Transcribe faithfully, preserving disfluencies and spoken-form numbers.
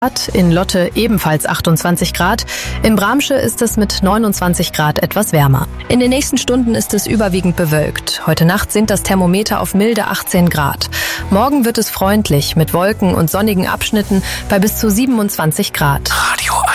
In Lotte ebenfalls achtundzwanzig Grad. In Bramsche ist es mit neunundzwanzig Grad etwas wärmer. In den nächsten Stunden ist es überwiegend bewölkt. Heute Nacht sinkt das Thermometer auf milde achtzehn Grad. Morgen wird es freundlich mit Wolken und sonnigen Abschnitten bei bis zu siebenundzwanzig Grad. Radio